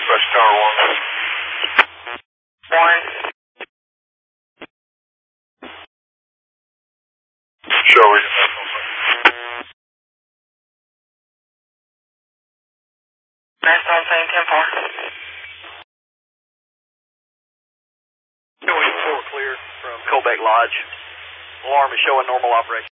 Dispatch Tower 1. 1. Show we. Next on saying 10-4. Showing 4 clear from Colbeck Lodge. Alarm is showing normal operation.